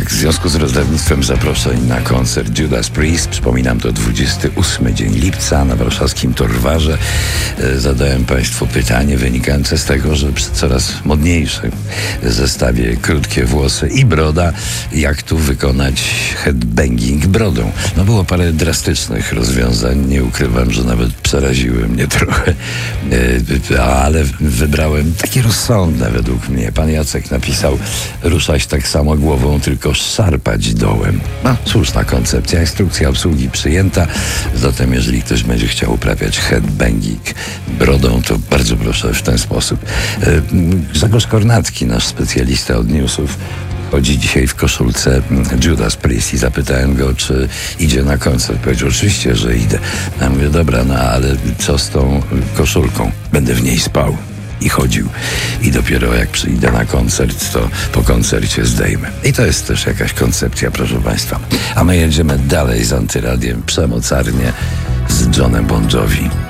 w związku z rozdawnictwem zaproszeń na koncert Judas Priest. Przypominam, to 28 dzień lipca na warszawskim Torwarze. Zadałem Państwu pytanie wynikające z tego, że przy coraz modniejszym zestawie krótkie włosy i broda, jak tu wykonać headbanging brodą. No było parę drastycznych rozwiązań, nie ukrywam, że nawet przeraziły mnie trochę, ale wybrałem takie rozsądne według mnie. Pan Jacek napisał: ruszać tak samo głową, tylko szarpać dołem. No, słuszna koncepcja, instrukcja obsługi przyjęta. Zatem jeżeli ktoś będzie chciał uprawiać headbanging brodą, to bardzo proszę w ten sposób. Grzegorz Kornacki, nasz specjalista od newsów, chodzi dzisiaj w koszulce Judas Priest i zapytałem go, czy idzie na koncert. Powiedział: oczywiście, że idę. Ja mówię: dobra, no ale co z tą koszulką? Będę w niej spał i chodził. I dopiero jak przyjdę na koncert, to po koncercie zdejmę. I to jest też jakaś koncepcja, proszę Państwa. A my jedziemy dalej z Antyradiem, przemocarnie z Johnem Bon Jovi.